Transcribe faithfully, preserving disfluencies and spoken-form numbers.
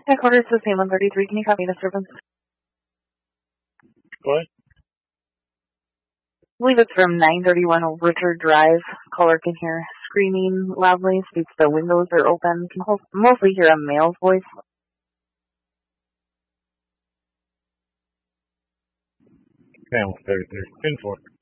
Headquarters to Sam one thirty-three. Can you copy disturbance? Go ahead. I believe it's from nine thirty-one Richard Drive. Caller can hear screaming loudly. States the windows are open. Can mostly hear a male's voice. Sam one thirty-three. ten four.